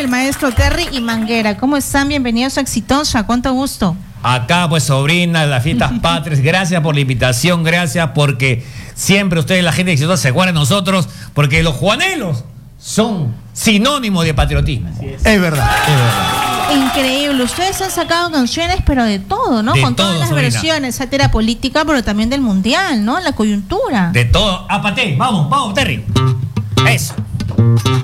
el maestro Terry y Manguera. ¿Cómo están? Bienvenidos a Exitosa. ¿Cuánto gusto? Acá, pues, sobrina de las fiestas patrias, gracias por la invitación, gracias porque siempre ustedes, la gente exitosa, se acuerdan de nosotros, porque los juanelos son sinónimo de patriotismo. Es verdad, es verdad. Increíble. Ustedes han sacado canciones, pero de todo, ¿no? De Con todas todo, las sobrina. versiones, sátira política, pero también del mundial, ¿no? La coyuntura. De todo. Apate, vamos, Terry. Eso.